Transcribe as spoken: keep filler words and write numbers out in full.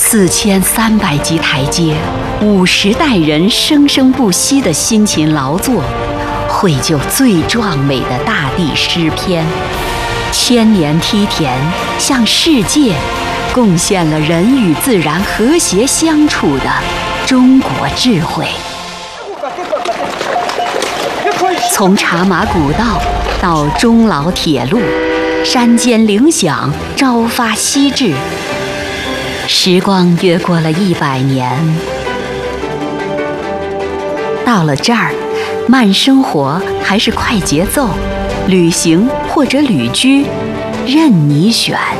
四千三百级台阶，五十代人生生不息的辛勤劳作，绘就最壮美的大地诗篇。千年梯田向世界贡献了人与自然和谐相处的中国智慧。从茶马古道到终老铁路，山间铃响，朝发夕至。时光越过了一百年，到了这儿，慢生活还是快节奏，旅行或者旅居，任你选。